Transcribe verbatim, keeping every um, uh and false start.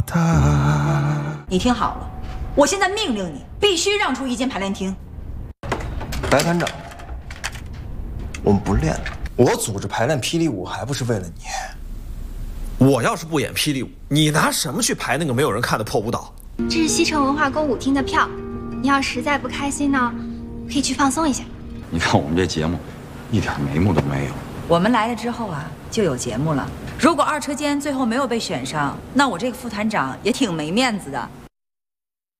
你听好了，我现在命令你，必须让出一间排练厅。 白团长，我们不练了。我组织排练霹雳舞，还不是为了你？ 我要是不演霹雳舞，你拿什么去排那个没有人看的破舞蹈？ 这是西城文化歌舞厅的票，你要实在不开心呢，可以去放松一下。 你看我们这节目，一点眉目都没有。 我们来了之后啊，就有节目了。如果二车间最后没有被选上，那我这个副团长也挺没面子的。